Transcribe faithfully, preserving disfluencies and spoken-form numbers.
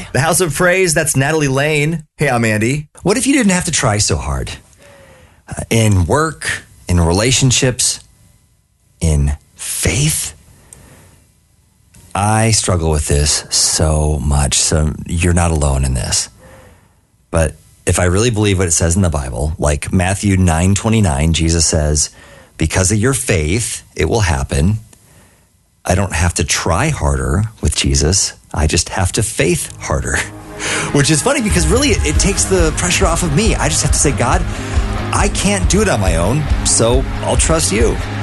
The House of Praise, that's Natalie Lane. Hey, I'm Andy. What if you didn't have to try so hard? Uh, in work, in relationships, in faith? I struggle with this so much, so you're not alone in this. But if I really believe what it says in the Bible, like Matthew nine twenty-nine, Jesus says, because of your faith, it will happen. I don't have to try harder with Jesus. I just have to faith harder. Which is funny because really it, it takes the pressure off of me. I just have to say, God, I can't do it on my own, so I'll trust you.